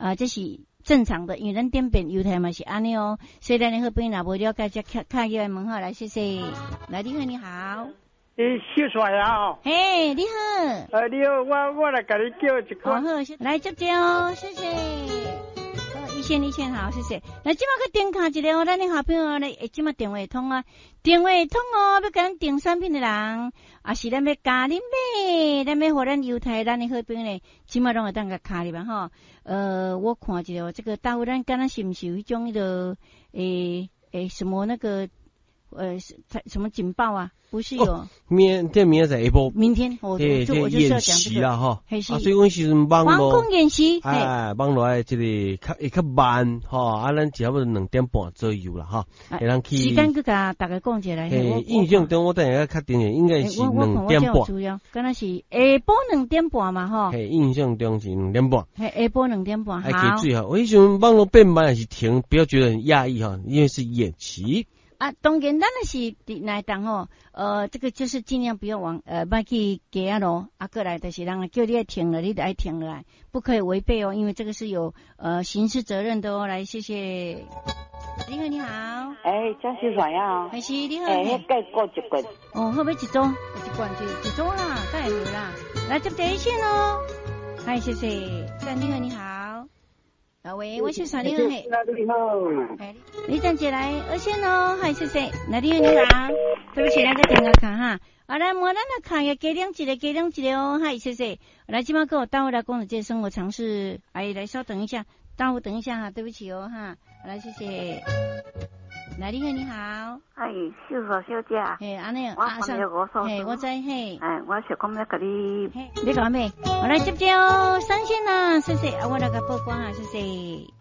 这是正常的，因为咱点变犹太嘛是安尼哦。所以咱的好朋友若无了解，再卡入来问好，来谢谢。来，你好，你好。 小帅啊！ 嘿，你好。 你好，我来给你叫一个。 好，来接接哦，谢谢。一线好，谢谢。来，今麦去电卡一个哦，咱的好朋友来，今麦电话通啊，电话通哦，要跟咱订产品的人，啊是咱要加恁买，咱要互咱犹太咱的好朋友呢，今麦拢会当个卡里吧哈。我看一个这个大陆咱敢若是不是有一种那个什么那个什么警报啊？不是有。 明天在下晡。 明天我就是要讲这个啦哈。 所以阮时阵网络演习， 网络的这个会较慢哈，咱差不多2点半左右啦哈，会当去。 时间佮大家讲一下来。 印象中我等下确定应该是2点半。 敢若是下晡2点半嘛哈。 印象中是2点半。 下晡2点半。 还可以最好。我以前网络变慢还是停，不要觉得很压抑哈，因为是演习。 当然，咱那是来当吼，这个就是尽量不要别去加咯，过来就是人叫你爱停了，你得爱停了来，不可以违背哦，因为这个是有刑事责任的哦。来，谢谢。你好，你好。 张小帅啊。 还是你好。 再过一罐。 好不一组，一罐就一组啦，太好啦。来接第一线哦。嗨，谢谢。你好，你好。喂，我是啥？你好嘿。 你好。 你站起来2线哦，嗨，谢谢。你好，你好。对不起，那个电话卡哈。来，摸咱的卡也加两一个哦，嗨，谢谢。来，今晚跟我大伙来讲的这生活常识，来稍等一下，大伙等一下哈，对不起哦哈。来，谢谢。来，你好，你好。 小帅小姐。 安尼。 我上。 我知嘿。 我是讲要给你。 你讲咩？我来接哦，3线啦，谢谢。我来个报关啊，谢谢。